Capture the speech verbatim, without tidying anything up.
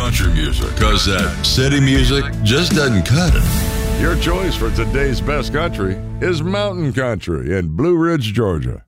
country music, because that city music just doesn't cut it. Your choice for today's best country is Mountain Country in Blue Ridge, Georgia.